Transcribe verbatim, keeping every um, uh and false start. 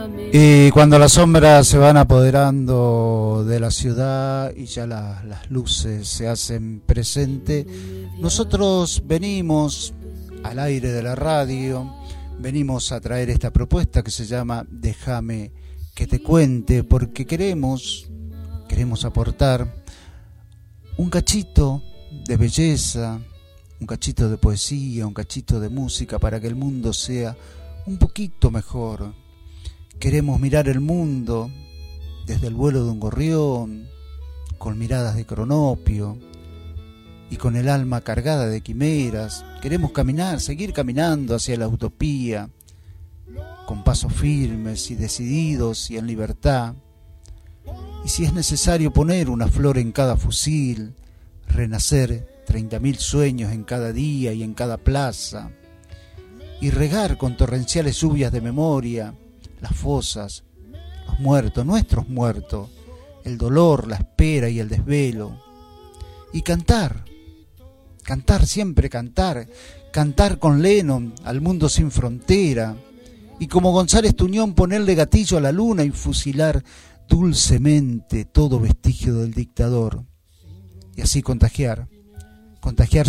Y cuando las sombras se van apoderando de la ciudad y ya la, las luces se hacen presente, nosotros venimos al aire de la radio, venimos a traer esta propuesta que se llama Déjame que te cuente, porque queremos, queremos aportar un cachito de belleza, un cachito de poesía, un cachito de música para que el mundo sea un poquito mejor. Queremos mirar el mundo desde el vuelo de un gorrión, con miradas de cronopio y con el alma cargada de quimeras. Queremos caminar, seguir caminando hacia la utopía, con pasos firmes y decididos y en libertad. Y si es necesario poner una flor en cada fusil, renacer treinta mil sueños en cada día y en cada plaza, y regar con torrenciales lluvias de memoria las fosas, los muertos, nuestros muertos, el dolor, la espera y el desvelo, y cantar, cantar siempre cantar, cantar con Lennon al mundo sin frontera, y como González Tuñón ponerle gatillo a la luna y fusilar dulcemente todo vestigio del dictador, y así contagiar, contagiar